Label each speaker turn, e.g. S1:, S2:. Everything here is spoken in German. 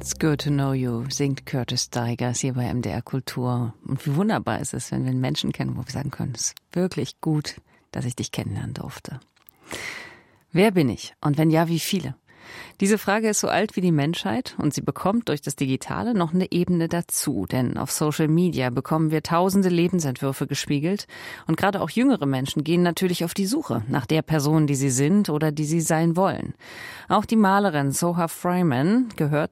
S1: It's good to know you, singt Curtis Stigers hier bei MDR Kultur. Und wie wunderbar ist es, wenn wir einen Menschen kennen, wo wir sagen können, es ist wirklich gut, dass ich dich kennenlernen durfte. Wer bin ich? Und wenn ja, wie viele? Diese Frage ist so alt wie die Menschheit und sie bekommt durch das Digitale noch eine Ebene dazu. Denn auf Social Media bekommen wir tausende Lebensentwürfe gespiegelt. Und gerade auch jüngere Menschen gehen natürlich auf die Suche nach der Person, die sie sind oder die sie sein wollen. Auch die Malerin Soha Fryman gehört